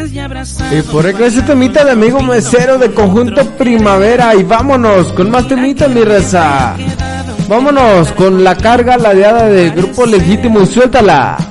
Y por ahí ese temita de Amigo Mesero de Conjunto Primavera. Y vámonos con más temitas, mi raza. Vámonos con La Carga Ladeada de Grupo Legítimo y suéltala.